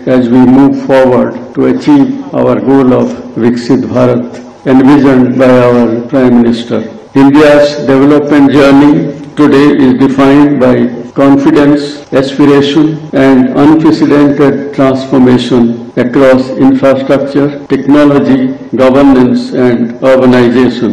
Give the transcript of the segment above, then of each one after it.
as we move forward to achieve our goal of Viksit Bharat envisioned by our Prime Minister. India's development journey today is defined by confidence, aspiration and unprecedented transformation across infrastructure, technology, governance and urbanization.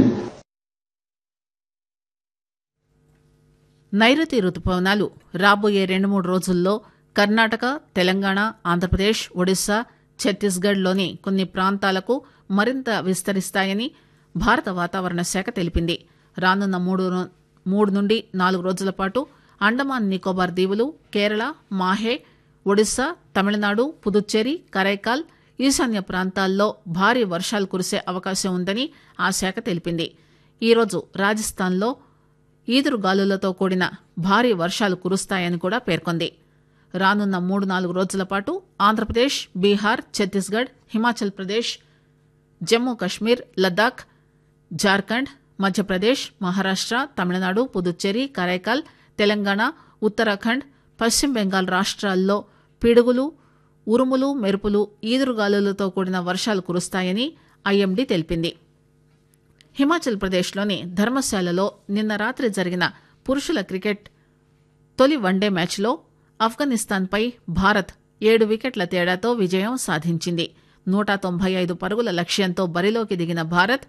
నైరుతి రుతుపవనాలు రాబోయే 2-3 రోజుల్లో కర్ణాటక, తెలంగాణ, ఆంధ్రప్రదేశ్, ఒడిశా, ఛత్తీస్గఢ్లోని కొన్ని ప్రాంతాలకు మరింత విస్తరిస్తాయని భారత వాతావరణ శాఖ తెలిపింది. రానున్న 3 నుండి 4 రోజుల పాటు అండమాన్ నికోబార్ దీవులు, కేరళ, మాహే, ఒడిశా, తమిళనాడు, పుదుచ్చేరి, కరైకాల్, ఈశాన్య ప్రాంతాల్లో భారీ వర్షాలు కురిసే అవకాశం ఉందని ఆ శాఖ తెలిపింది. ఈరోజు రాజస్థాన్లో ఈదురుగాలులతో కూడిన భారీ వర్షాలు కురుస్తాయని కూడా పేర్కొంది. రానున్న 3-4 రోజుల పాటు ఆంధ్రప్రదేశ్, బీహార్, ఛత్తీస్గఢ్, హిమాచల్ ప్రదేశ్, జమ్మూ కశ్మీర్, లద్దాఖ్, జార్ఖండ్, మధ్యప్రదేశ్, మహారాష్ట్ర, తమిళనాడు, పుదుచ్చేరి, కరైకాల్, తెలంగాణ, ఉత్తరాఖండ్, పశ్చిమ బెంగాల్ రాష్ట్రాల్లో పిడుగులు, ఉరుములు, మెరుపులు, ఈదురుగాలులతో కూడిన వర్షాలు కురుస్తాయని ఐఎండీ తెలిపింది. హిమాచల్ ప్రదేశ్లోని ధర్మశాలలో నిన్న రాత్రి జరిగిన పురుషుల క్రికెట్ తొలి వన్డే మ్యాచ్లో ఆఫ్ఘనిస్తాన్పై భారత్ 7 వికెట్ల తేడాతో విజయం సాధించింది. 195 పరుగుల లక్ష్యంతో బరిలోకి దిగిన భారత్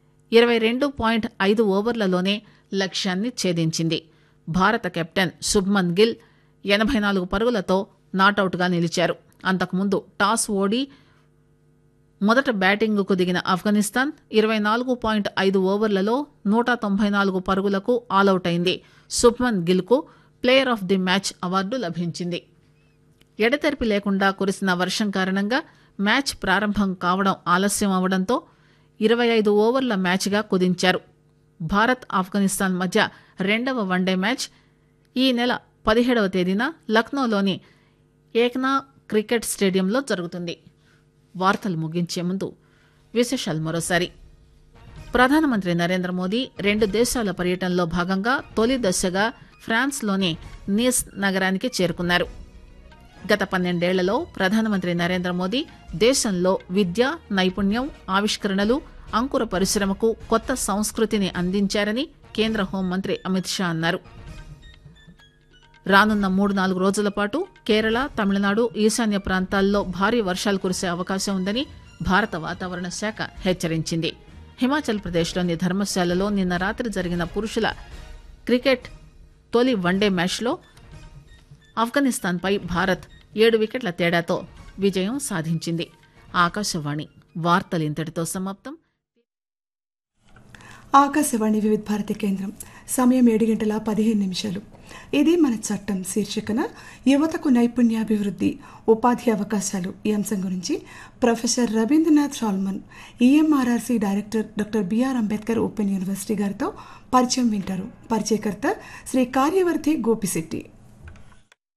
22.5 ఓవర్లలోనే లక్ష్యాన్ని ఛేదించింది. భారత కెప్టెన్ శుభ్మన్ గిల్ 84 పరుగులతో నాటౌట్గా నిలిచారు. అంతకుముందు టాస్ ఓడి మొదట బ్యాటింగుకు దిగిన ఆఫ్ఘనిస్తాన్ 24.5 ఓవర్లలో 194 పరుగులకు ఆలౌట్ అయింది. Shubman గిల్కు player of the match award లభించింది. ఎడతెరిపి లేకుండా కురిసిన వర్షం కారణంగా మ్యాచ్ ప్రారంభం కావడం ఆలస్యం అవడంతో 25 ఓవర్ల మ్యాచ్గా కుదించారు. భారత్, ఆఫ్ఘనిస్తాన్ మధ్య 2వ వన్డే మ్యాచ్ ఈ నెల 17వ తేదీన లక్నోలోని ఏక్నా క్రికెట్ స్టేడియంలో జరుగుతుంది. వార్తలు ముగించే ముందు విశేషాలు మరోసారి. ప్రధానమంత్రి నరేంద్ర మోదీ 2 దేశాల పర్యటనలో భాగంగా తొలి దశగా ఫ్రాన్స్లోని నీస్ నగరానికి చేరుకున్నారు. గత 12 ఏళ్లలో ప్రధానమంత్రి నరేంద్ర మోదీ దేశంలో విద్య, నైపుణ్యం, ఆవిష్కరణలు, అంకుర పరిశ్రమకు కొత్త సంస్కృతిని అందించారని కేంద్ర హోంమంత్రి అమిత్ షా అన్నారు. రానున్న 3-4 రోజుల పాటు కేరళ, తమిళనాడు, ఈశాన్య ప్రాంతాల్లో భారీ వర్షాలు కురిసే అవకాశం ఉందని భారత వాతావరణ శాఖ హెచ్చరించింది. హిమాచల్ ప్రదేశ్లోని ధర్మశాలలో నిన్న రాత్రి జరిగిన పురుషుల క్రికెట్ తొలి వన్డే మ్యాచ్లో ఆఫ్ఘనిస్తాన్పై భారత్ 7 వికెట్ల తేడాతో విజయం సాధించింది. ఆకాశవాణి వార్తలు ఇంతటితో సమాప్తం. ఆకాశవాణి వివిధ భారతి కేంద్రం. సమయం 7:15. ఇది మన చట్టం శీర్షికన యువతకు నైపుణ్యాభివృద్ధి, ఉపాధి అవకాశాలు ఈ అంశం గురించి professor Rabindranath షాల్మన్, EMRRC director doctor BR Ambedkar open university గారితో పరిచయం వింటారు. పరిచయకర్త శ్రీ కార్యవర్తి గోపిశెట్టి.